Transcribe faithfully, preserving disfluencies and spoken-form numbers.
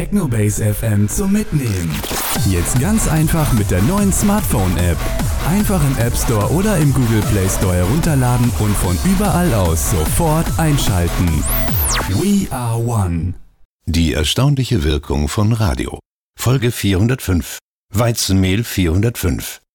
Technobase F M zum Mitnehmen. Jetzt ganz einfach mit der neuen Smartphone-App. Einfach im App Store oder im Google Play Store herunterladen und von überall aus sofort einschalten. We are one. Die erstaunliche Wirkung von Radio. Folge vierhundertfünf. Weizenmehl vierhundertfünf.